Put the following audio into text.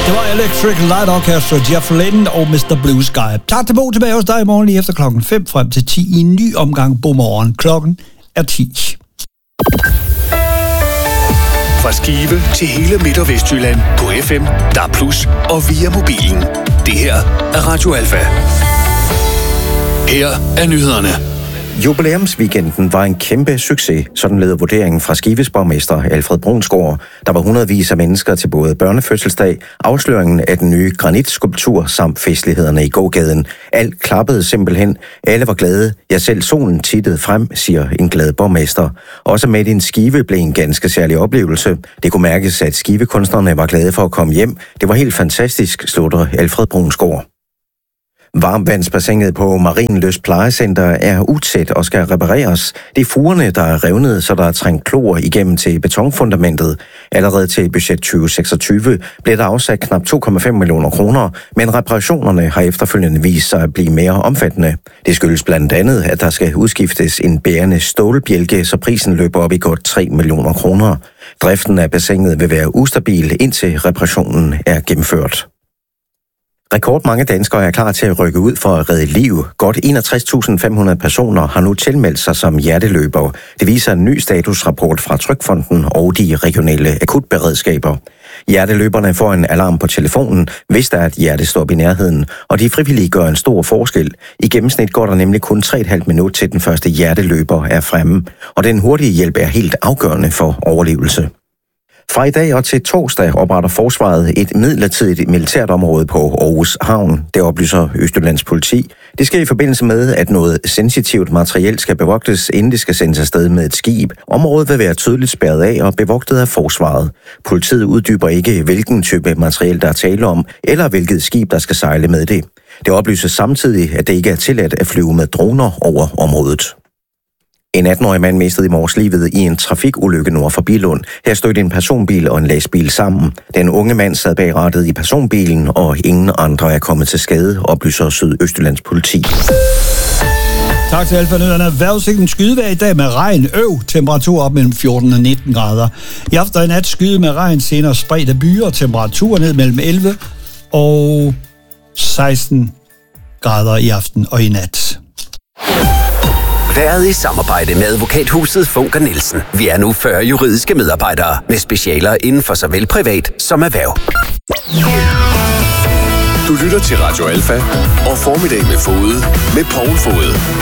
Det var Electric Light Orchestra, Jeff Lynne og Mr. Blue Sky. Tak til Bo tilbage hos dig i morgen lige efter klokken 5 frem til 10 i en ny omgang Bomorgen. Klokken er 10. Fra Skive til hele Midt- og Vestjylland på FM, DAB+ og via mobilen. Det her er Radio Alfa. Her er nyhederne. Jubilæumsweekenden var en kæmpe succes, sådan lød vurderingen fra Skives borgmester Alfred Brunsgaard. Der var hundredvis af mennesker til både børnefødselsdag, afsløringen af den nye granitskulptur samt festlighederne i gågaden. Alt klappede simpelthen. Alle var glade. Ja, selv solen tittede frem, siger en glad borgmester. Også med en Skive blev en ganske særlig oplevelse. Det kunne mærkes, at Skive-kunstnerne var glade for at komme hjem. Det var helt fantastisk, slutter Alfred Brunsgaard. Varmvandsbassinet på Marienlyst Plejecenter er utæt og skal repareres. Det er fugerne, der er revnet, så der er trængt klor igennem til betonfundamentet. Allerede til budget 2026 blev der afsat knap 2,5 millioner kroner, men reparationerne har efterfølgende vist sig at blive mere omfattende. Det skyldes blandt andet, at der skal udskiftes en bærende stålbjælke, så prisen løber op i godt 3 millioner kroner. Driften af bassinet vil være ustabil, indtil reparationen er gennemført. Rekordmange danskere er klar til at rykke ud for at redde liv. Godt 61.500 personer har nu tilmeldt sig som hjerteløbere. Det viser en ny statusrapport fra Trygfonden og de regionale akutberedskaber. Hjerteløberne får en alarm på telefonen, hvis der er et hjertestop i nærheden, og de frivillige gør en stor forskel. I gennemsnit går der nemlig kun 3,5 minutter til den første hjerteløber er fremme, og den hurtige hjælp er helt afgørende for overlevelse. Fra i dag og til torsdag opretter forsvaret et midlertidigt militært område på Aarhus Havn. Det oplyser Østjyllands politi. Det sker i forbindelse med, at noget sensitivt materiel skal bevogtes, inden det skal sendes afsted med et skib. Området vil være tydeligt spærret af og bevogtet af forsvaret. Politiet uddyber ikke, hvilken type materiel der er tale om, eller hvilket skib, der skal sejle med det. Det oplyses samtidig, at det ikke er tilladt at flyve med droner over området. En 18-årig mand mistede i morges livet i en trafikulykke nord for Billund. Her stødte en personbil og en lastbil sammen. Den unge mand sad bag rattet i personbilen, og ingen andre er kommet til skade, oplyser Sydøstjyllands politi. Tak til Alfa-nyhederne. Vejrudsigten skydevejr i dag med regn. Temperatur op mellem 14 og 19 grader. I aften og i nat skyde med regn, senere spredt af byer. Temperatur ned mellem 11 og 16 grader i aften og i nat. Været i samarbejde med advokathuset Funker Nielsen. Vi er nu 40 juridiske medarbejdere med specialer inden for såvel privat som erhverv. Du lytter til Radio Alfa og Formiddag med Fode med Poul Fode.